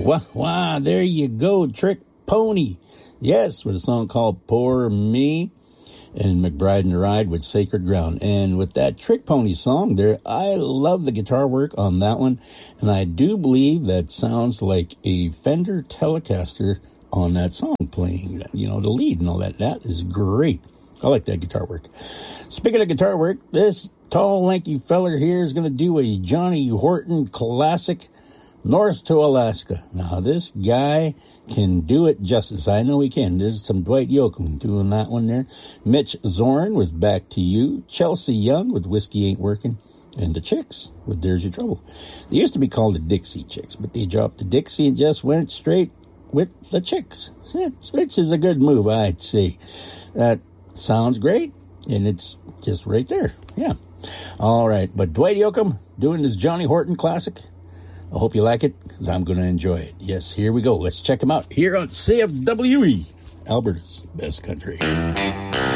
Wow, there you go, Trick Pony. Yes, with a song called Poor Me. And McBride and the Ride with Sacred Ground. And with that Trick Pony song there, I love the guitar work on that one. And I do believe that sounds like a Fender Telecaster on that song playing, you know, the lead and all that. That is great. I like that guitar work. Speaking of guitar work, this tall, lanky feller here is going to do a Johnny Horton classic, North to Alaska. Now, this guy can do it justice. I know he can. There's some Dwight Yoakam doing that one there. Mitch Zorn with Back to You. Chelsea Young with Whiskey Ain't Working. And the Chicks with There's Your Trouble. They used to be called the Dixie Chicks, but they dropped the Dixie and just went straight with the Chicks, which is a good move, I'd say. That sounds great, and it's just right there. Yeah. All right, but Dwight Yoakam doing this Johnny Horton classic. I hope you like it, because I'm going to enjoy it. Yes, here we go. Let's check them out here on CFWE, Alberta's Best Country.